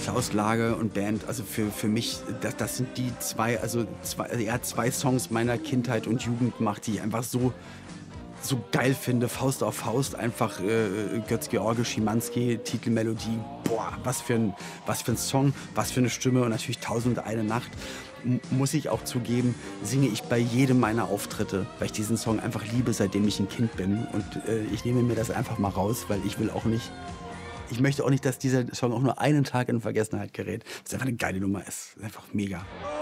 Klaus Lage und Band, also für mich, das sind die zwei, er hat zwei Songs meiner Kindheit und Jugend gemacht, die ich einfach so geil finde. Faust auf Faust, einfach Götz-George, Schimanski, Titelmelodie. Boah, was für ein Song, was für eine Stimme und natürlich Tausend und eine Nacht. Muss ich auch zugeben, singe ich bei jedem meiner Auftritte, weil ich diesen Song einfach liebe, seitdem ich ein Kind bin. Und ich nehme mir das einfach mal raus, weil ich möchte auch nicht, dass dieser Song auch nur einen Tag in Vergessenheit gerät. Das ist einfach eine geile Nummer, ist einfach mega.